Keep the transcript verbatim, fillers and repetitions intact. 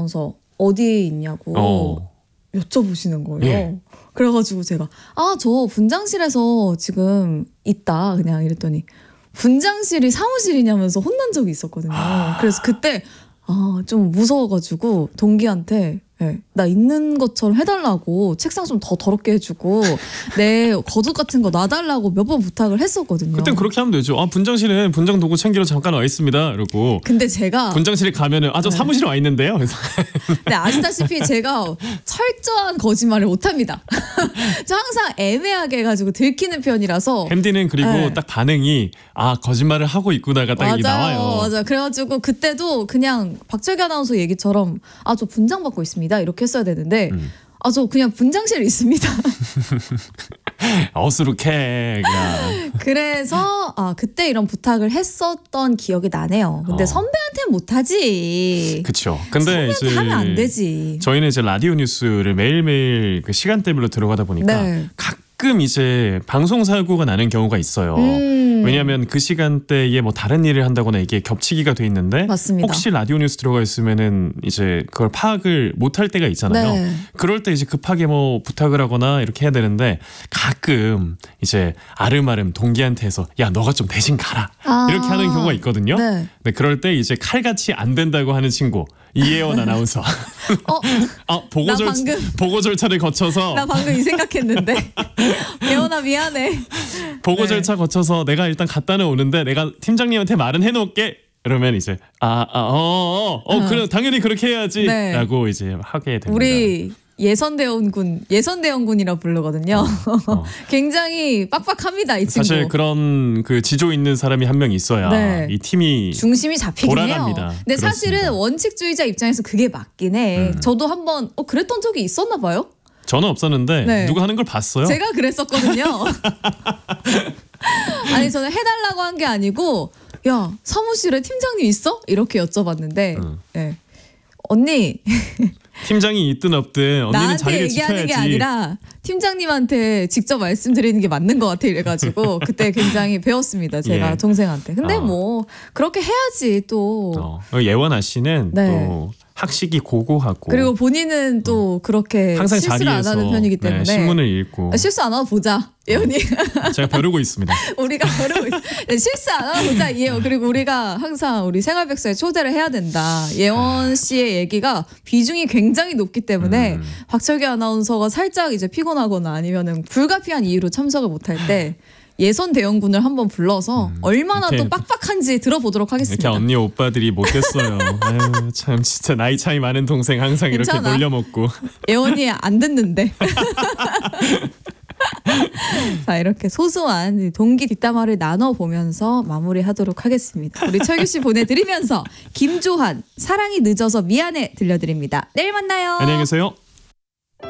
아나운서 어디에 있냐고 어. 여쭤보시는 거예요. 예. 그래가지고 제가 아, 저 분장실에서 지금 있다 그냥 이랬더니 분장실이 사무실이냐면서 혼난 적이 있었거든요. 아. 그래서 그때 아, 좀 무서워가지고 동기한테 네, 나 있는 것처럼 해달라고 책상 좀 더 더럽게 해주고 내 겉옷 같은 거 놔달라고 몇 번 부탁을 했었거든요. 그땐 그렇게 하면 되죠. 아, 분장실에 분장 도구 챙기러 잠깐 와 있습니다. 이러고. 근데 제가 분장실에 가면은 아, 저 네. 사무실에 와 있는데요. 그래서 네, 아시다시피 제가 철저한 거짓말을 못합니다. 저 항상 애매하게 해가지고 들키는 편이라서. 햄디는 그리고 네. 딱 반응이 아, 거짓말을 하고 있구나가 딱 이게 맞아요, 나와요. 맞아요. 그래가지고 그때도 그냥 박철기 아나운서 얘기처럼 아, 저 분장 받고 있습니다 이렇게 했어야 되는데 음. 아, 저 그냥 분장실에 있습니다. 어수룩해 그냥. 그래서 아, 그때 이런 부탁을 했었던 기억이 나네요. 근데 어. 선배한테는 못하지. 그쵸. 근데 선배한테 이제 하면 안 되지. 저희는 이제 라디오 뉴스를 매일매일 그 시간대별로 들어가다 보니까 네. 가끔 이제 방송 사고가 나는 경우가 있어요. 음. 왜냐하면 그 시간대에 뭐 다른 일을 한다거나 이게 겹치기가 돼 있는데 맞습니다. 혹시 라디오 뉴스 들어가 있으면은 이제 그걸 파악을 못할 때가 있잖아요. 네. 그럴 때 이제 급하게 뭐 부탁을 하거나 이렇게 해야 되는데 가끔 이제 아름아름 동기한테 해서 야, 너가 좀 대신 가라 아. 이렇게 하는 경우가 있거든요. 네. 네, 그럴 때 이제 칼같이 안 된다고 하는 친구 이혜원 아나운서. 어, 아, 보고 나 절 방금- 보고 절차를 거쳐서 나 방금 이 생각했는데. 예원아 미안해. 보고 네. 절차 거쳐서 내가 일단 갖다는 오는데 내가 팀장님한테 말은 해놓을게. 그러면 이제 아아어어 어, 어, 어. 그래 당연히 그렇게 네. 해야지라고 이제 하게 됩니다. 우리 예선대원군, 예선대원군이라 부르거든요. 어. 굉장히 빡빡합니다, 이 친구. 사실 그런 그 지조 있는 사람이 한 명 있어야 네. 이 팀이 중심이 잡히긴 돌아갑니다. 해요. 근데 사실은 그렇습니다. 원칙주의자 입장에서 그게 맞긴 해. 음. 저도 한번 어, 그랬던 적이 있었나 봐요. 저는 없었는데 네. 누가 하는 걸 봤어요. 제가 그랬었거든요. 아니 저는 해달라고 한 게 아니고 야, 사무실에 팀장님 있어? 이렇게 여쭤봤는데 음. 네. 언니 팀장이 있든 없든 언니는 나한테 자리를 얘기하는 지켜야지. 게 아니라 팀장님한테 직접 말씀드리는 게 맞는 것 같아 이래가지고 그때 굉장히 배웠습니다. 제가 예. 동생한테. 근데 어. 뭐 그렇게 해야지 또. 어, 예원아 씨는 네. 또 학식이 고고하고 그리고 본인은 또 그렇게 항상 실수를 안 자리에서 하는 편이기 때문에 네, 신문을 읽고 아, 실수 안 하고 보자 예원이. 제가 벼르고 있습니다. 우리가 그러고 있- 네, 실수 안 하고 보자 이해요. 그리고 우리가 항상 우리 생활백서에 초대를 해야 된다. 예원 씨의 얘기가 비중이 굉장히 높기 때문에 음. 박철기 아나운서가 살짝 이제 피곤하거나 아니면은 불가피한 이유로 참석을 못할 때 예선 대원군을 한번 불러서 음, 얼마나 이렇게- 또 빡빡한지 들어보도록 이렇게 하겠습니다. 언니 오빠들이 못됐어요. 아유, 참 진짜 나이 차이 많은 동생 항상 이렇게 괜찮아. 놀려먹고. 예원이 안 듣는데. 자, 이렇게 소소한 동기 뒷담화를 나눠보면서 마무리하도록 하겠습니다. 우리 철규 씨 보내드리면서 김조한 사랑이 늦어서 미안해 들려드립니다. 내일 만나요. 안녕히 계세요.